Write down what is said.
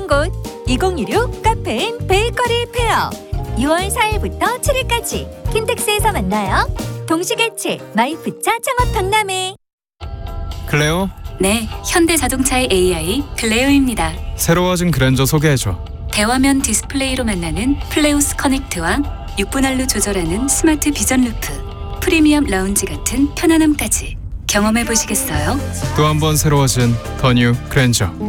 가는 곳 2016 카페인 베이커리 페어 6월 4일부터 7일까지 킨텍스에서 만나요. 동시개최 마이프차 창업 박람회. 클레오? 네, 현대자동차의 AI 클레오입니다. 새로워진 그랜저 소개해줘. 대화면 디스플레이로 만나는 플레오스 커넥트와 6분할로 조절하는 스마트 비전 루프, 프리미엄 라운지 같은 편안함까지 경험해 보시겠어요? 또 한 번 새로워진 더 뉴 그랜저.